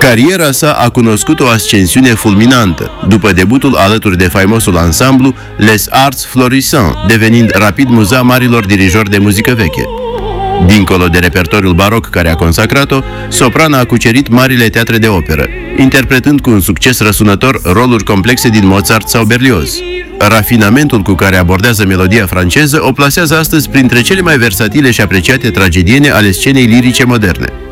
Cariera sa a cunoscut o ascensiune fulminantă, după debutul alături de faimosul ansamblu Les Arts Florissants, devenind rapid muza marilor dirijori de muzică veche. Dincolo de repertoriul baroc care a consacrat-o, soprana a cucerit marile teatre de operă, interpretând cu un succes răsunător roluri complexe din Mozart sau Berlioz. Rafinamentul cu care abordează melodia franceză o plasează astăzi printre cele mai versatile și apreciate tragediene ale scenei lirice moderne.